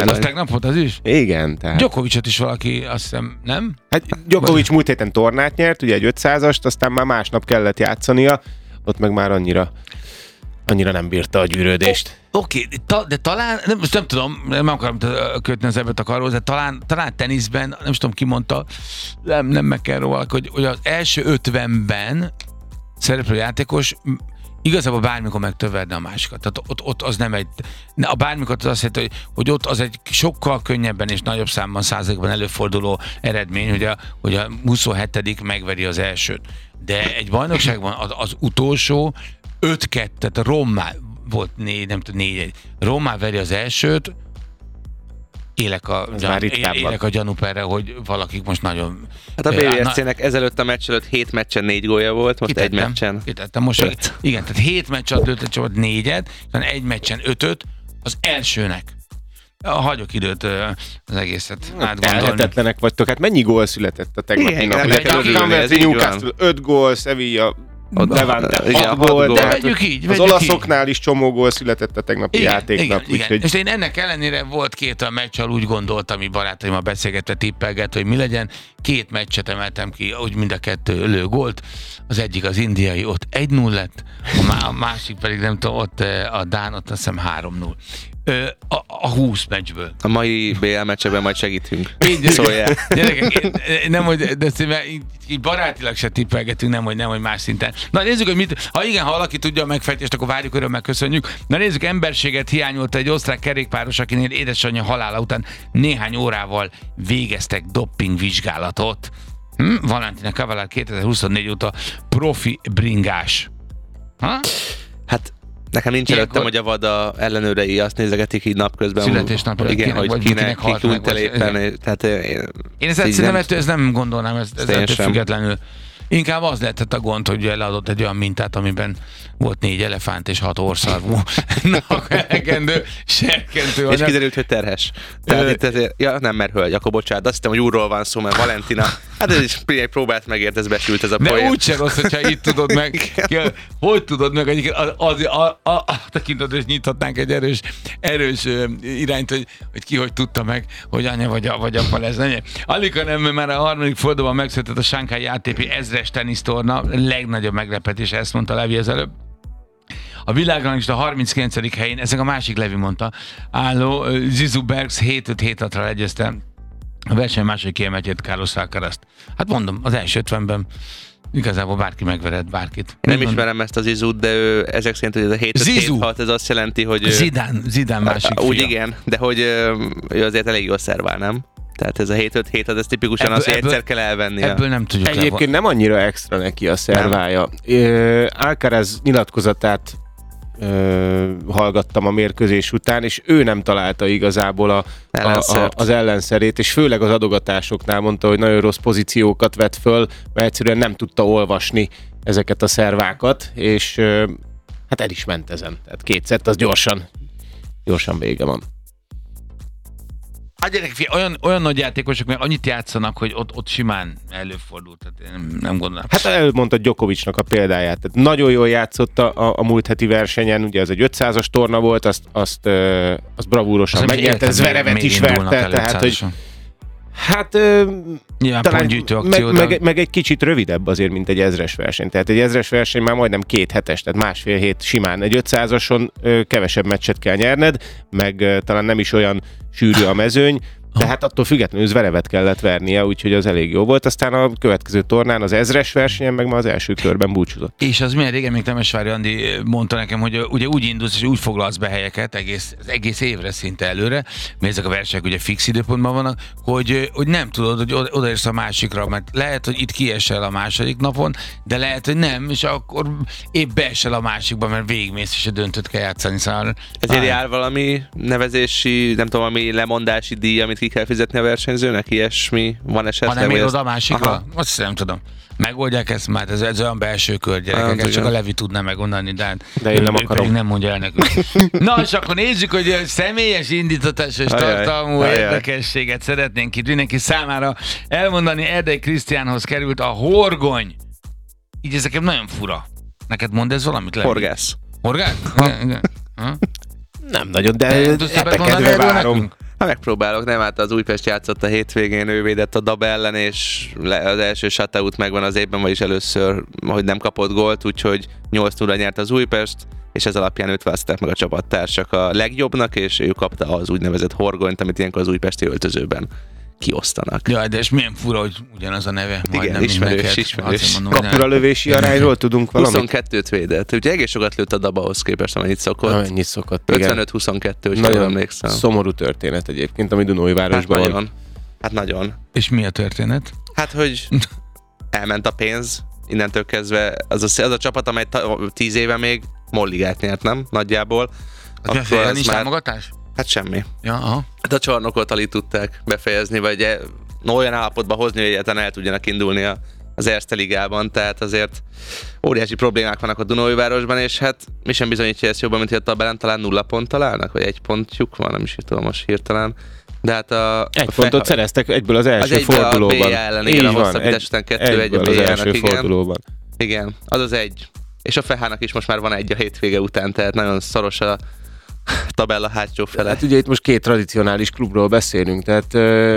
Az tegnap volt az is? Igen. Tehát... Djokovicot is valaki, azt hiszem, nem? Hát Djokovic múlt héten tornát nyert, ugye egy 500-ast, aztán már másnap kellett játszania, ott meg már annyira nem bírta a gyűrődést. Oké, de talán, most nem tudom, nem akarom kötni az ebbet a karhoz, de talán teniszben, nem tudom ki mondta, nem McEnroe, hogy az első 50-ben szereplő játékos igazából bármikor megtövelne a másikat. Tehát ott az nem egy... A bármikor az azt jelenti, hogy ott az egy sokkal könnyebben és nagyobb számban százalékban előforduló eredmény, hogy a 27. megveri az elsőt. De egy bajnokságban az utolsó 5-2, tehát a Rommá volt 4-1. Rommá veri az elsőt, élek a gyanúp erre, hogy valakik most nagyon... Hát a BVSC-nek ezelőtt a meccs előtt 7 meccsen 4 gólja volt, most egy meccsen. Kitettem most, igen, tehát 7 meccs alatt lőtt egy csapat 4-et, egy meccsen 5-öt az elsőnek. Hagyok időt az egészet átgondolni. Elhetetlenek vagytok, hát mennyi gól született a tegnapi nap? 5 gól, Sevilla Levante 6 gól, de az olaszoknál is csomó gól született a tegnapi játéknap. Igen. És én ennek ellenére volt 2 olyan meccs, ahol úgy gondoltam, ami barátaimmal beszélgetve tippelget, hogy mi legyen. 2 meccset emeltem ki, úgy mind a 2 lő gólt. Az egyik az indiai, ott 1-0 lett, a másik pedig nem tudom, ott a dán, ott azt hiszem 3-0. A 20 meccsből. A mai BL meccsekben majd segítünk. Szóljál. Gyerekek, nem, hogy de így barátilag se tippelgetünk, nem, hogy más szinten. Na nézzük, hogy ha valaki tudja a megfejtést, akkor várjuk, örömmel köszönjük. Na nézzük, emberséget hiányolta egy osztrák kerékpáros, akinél édesanyja halála után néhány órával végeztek doppingvizsgálatot. Valentina Cavallari 2024 óta profi bringás. Hát nekem nincs előttem, hogy a VADA ellenőrei azt nézegetik így napközben. Születésnapra. Igen, hogy kinek tűnt el éppen. Én ezt nem gondolnám, ez függetlenül. Inkább az lehetett a gond, hogy leadott egy olyan mintát, amiben volt 4 elefánt és 6 orrszarvú. Elegendő, serkentő. És kiderült, hogy terhes. Tehát itt ezért, nem mert hölgy, akkor bocsánat, azt hittem, hogy úrról van szó, mert Valentina, hát ez is próbált megért, ez besült ez a poén. De úgyse rossz, hogyha itt tudod meg, hogy tudod meg, egyébként a tekintetben is nyithatnánk egy erős irányt, hogy ki hogy tudta meg, hogy anya vagy apa lesz. Alika nem, már a 3. fordulóban megszületett a Shanghai ATP 1000-es tenisztorna, legnagyobb meglepetés, ezt mondta Levi az előbb. A világranglista 39. helyén, ezek a másik Levi mondta, álló Zizou Bergs 7-5-7-6-ra legyezte a verseny második kiemeltjét, Carlos Alcaraz-t. Hát mondom, az első 50-ben igazából bárki megvered bárkit. Nem ismerem ezt az Zizou-t, de ő ezek szerint, hogy ez a 7-5-7-6, ez azt jelenti, hogy... Zidane másik úgy fia. Igen, de hogy ő azért elég jól szervál, nem? Tehát ez a 7-5-7, ez tipikusan az, hogy egyszer kell elvenni. Ebből nem tudjuk. Egyébként nem annyira extra neki a szervája. Alcaraz nyilatkozatát hallgattam a mérkőzés után, és ő nem találta igazából az ellenszerét, és főleg az adogatásoknál mondta, hogy nagyon rossz pozíciókat vett föl, mert egyszerűen nem tudta olvasni ezeket a szervákat, és hát el is ment ezen. Tehát 2 szett, az gyorsan vége van. Hát gyerekek, olyan nagy játékosok, mert annyit játszanak, hogy ott simán előfordult, tehát én nem gondolom. Hát elmondta Djokovicnak a példáját. Tehát nagyon jól játszott a múlt heti versenyen, ugye ez egy 500-as torna volt, azt bravúrosan megnyerte, Zverevet is verte, tehát hogy hát talán meg egy kicsit rövidebb azért, mint egy 1000-es verseny. Tehát egy 1000-es verseny már majdnem 2 hetes, tehát másfél hét simán. Egy 500-ason kevesebb meccset kell nyerned, meg talán nem is olyan sűrű a mezőny, de hát attól függetlenül Zverevet kellett vernie, úgyhogy az elég jó volt. Aztán a következő tornán, az 1000-es versenyen meg már az első körben búcsúzott. És az milyen régen, még Temesvári Andi mondta nekem, hogy ugye úgy indulsz, és úgy foglalsz be helyeket egész évre szinte előre, mert ezek a versenyek ugye fix időpontban vannak, hogy nem tudod, hogy odaérsz a másikra, mert lehet, hogy itt kiesel a második napon, de lehet, hogy nem, és akkor épp beesel a másikba, mert végigmész, és a döntőt kell játszani. Szóval ezért jár valami nevezési, nem tudom, valami lemondási díj, amit ki kell fizetni a versenyzőnek? Ilyesmi van esetleg? Ha nem ér oda a másikra? Azt nem tudom. Megoldják ezt már, ez olyan belső kör, gyerekek, csak a Levi tudná megmondani, de én nem akarom. Nem mondja el nekünk. Na, és akkor nézzük, hogy személyes indítatásos tartalmú érdekességet szeretnénk itt mindenki számára elmondani. Erdei Krisztiánhoz került a horgony. Így ez nekem nagyon fura. Neked mond ez valamit, Levi? Horgász. Horgász? Nem nagyon, de kedve várom. Ha megpróbálok, nem, hát az Újpest játszott a hétvégén, ő védett a Dab ellen, és az első shutout megvan az évben, vagyis először, hogy nem kapott gólt, úgyhogy 8-0 nyert az Újpest, és ez alapján őt választották meg a csapattársak a legjobbnak, és ő kapta az úgynevezett horgonyt, amit ilyenkor az újpesti öltözőben kiosztanak. Ja, de és milyen fura, hogy ugyanaz a neve. Igen, ismerős. Kapura lövési arányról tudunk valamit? 22-t védett. Úgyhogy egész sokat lőtt a Dab ahhoz képest, amennyit szokott. Amennyit szokott, 55-22, hogy jól emlékszem. Szomorú történet egyébként, ami Dunaújvárosban van. Hát nagyon. És mi a történet? Hát, hogy elment a pénz, innentől kezdve az a csapat, amely 10 éve még molligát nyert, nem? Nagyjából. Akkor nincs támogatás? Hát semmi. Ja, aha. Hát a csarnokot alig tudták befejezni, vagy olyan állapotba hozni, hogy egyáltalán el tudjanak indulni az Erste Ligában, tehát azért óriási problémák vannak a Dunaújvárosban, és hát mi sem bizonyítja ezt jobban, mint hogy a tabellán talán 0 pont találnak, vagy 1 pontjuk van, nem is tudom most hirtelen. De hát egy pontot szereztek egyből az első fordulóban. Az ellen, igen, a hosszabbítás után 2-1 a első fordulóban. Igen, az egy. És a Fehának is most már van 1 a hétvége után, tehát nagyon szoros a tabella hátsó fele. Hát ugye itt most 2 tradicionális klubról beszélünk, tehát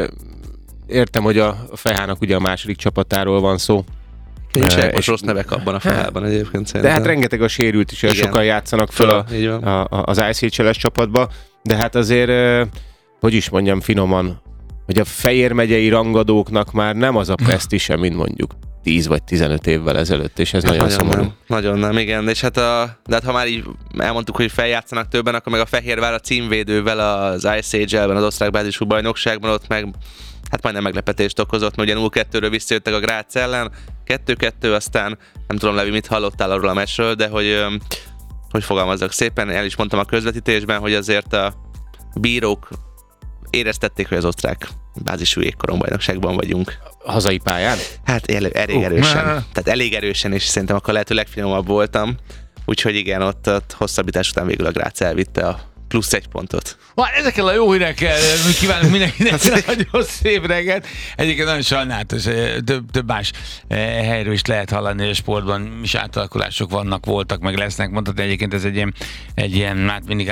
értem, hogy a Fehának ugye a második csapatáról van szó. Nincsenek most rossz nevek abban a Fehában egyébként szerintem. De hát rengeteg a sérült is, sokan játszanak föl az ICHL-es csapatba, de hát azért, hogy is mondjam finoman, hogy a Fejér megyei rangadóknak már nem az a presztízse, mint mondjuk 10 vagy 15 évvel ezelőtt, és ez nagyon szomorú. Nagyon nem, igen. És hát, de hát ha már így elmondtuk, hogy feljátszanak többen, akkor meg a Fehérvár a címvédővel az ICHL-ben, az osztrák bázisú bajnokságban ott meg hát majdnem meglepetést okozott, mert ugye 0-2-ről visszajöttek a Grác ellen, 2-2, aztán nem tudom, Levi, mit hallottál arról a meccsről, de hogy fogalmazzak szépen, el is mondtam a közvetítésben, hogy azért a bírók éreztették, hogy az osztrák bázisú jégkorongbajnokságban vagyunk. Hazai pályán? Hát elég erősen. Tehát elég erősen, és szerintem akkor lehető legfinomabb voltam. Úgyhogy igen, ott hosszabbítás után végül a Grác elvitte a plusz 1 pontot. Ezekkel a jó hírekkel kívánok mindenkinek nagyon szép reggelt. Egyébként nagyon sajnálatos, több más helyről is lehet hallani, hogy a sportban is átalakulások voltak, meg lesznek. Mondhatni egyébként ez egy ilyen hát mindig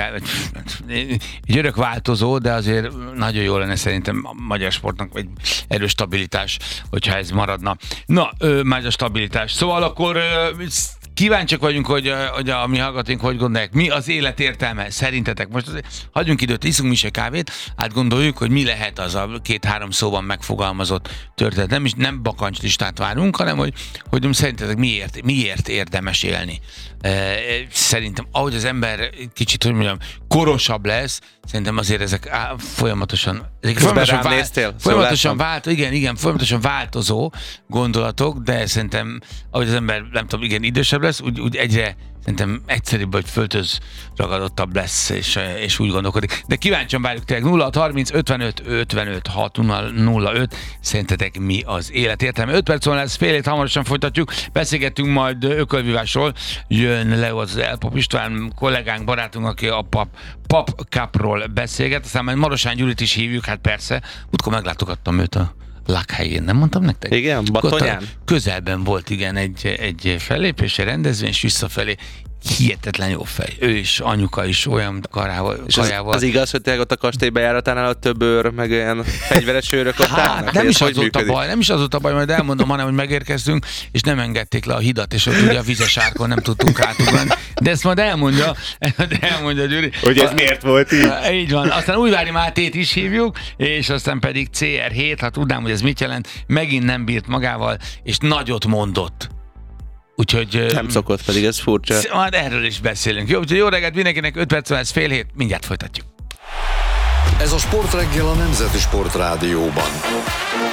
egy örök változó, de azért nagyon jó lenne szerintem a magyar sportnak egy erős stabilitás, hogyha ez maradna. Na, már a stabilitás. Szóval akkor kíváncsiak vagyunk, hogy a mi hallgatóink hogy gondolják. Mi az élet értelme szerintetek? Most hagyjunk időt, iszunk mi se kávét, átgondoljuk, hogy mi lehet az a 2-3 szóban megfogalmazott történet. Nem bakancslistát várunk, hanem hogy szerintetek miért érdemes élni. Szerintem, ahogy az ember kicsit, hogy mondjam, korosabb lesz, szerintem azért ezek folyamatosan változó gondolatok, de szerintem, ahogy az ember, nem tudom, igen, idősebb lesz, úgy egyre szerintem egyszerűbb, hogy föltöz ragadottabb lesz, és úgy gondolkodik. De kíváncsian várjuk tényleg 0630 55 55 605. Szerintetek mi az élet értelme? 5 perc van lesz, fél hét, hamarosan folytatjuk. Beszélgettünk majd ökölvívásról. Jön Leo az Elpap István kollégánk, barátunk, aki a Pap Cupról beszélget. Aztán majd Marosán Gyurit is hívjuk, hát persze. Múltkor meglátogattam őt a lakhelyén, nem mondtam nektek? Igen, Batonyán. Közelben volt, igen, egy fellépés, egy rendezvény, és visszafelé hihetetlen jó fej. Ő is, anyuka is olyan kajával. Az igaz, hogy tényleg ott a kastély bejáratánál ott több őr, meg olyan fegyveres őrök ott állnak? Nem is az volt a baj, majd elmondom, hanem, hogy megérkeztünk, és nem engedték le a hidat, és ott ugye a vizes árkon nem tudtunk átugrani. De ezt majd elmondja Gyuri. Hogy ez miért volt így? Így van. Aztán Újvári Mátét is hívjuk, és aztán pedig CR7, ha tudnám, hogy ez mit jelent, megint nem bírt magával, és nagyot mondott. Úgyhogy... Nem szokott, pedig ez furcsa. Majd erről is beszélünk. Jó, úgyhogy jó reggelt mindenkinek, 5 perc van, ez fél hét, mindjárt folytatjuk. Ez a Sportreggel a Nemzeti Sportrádióban.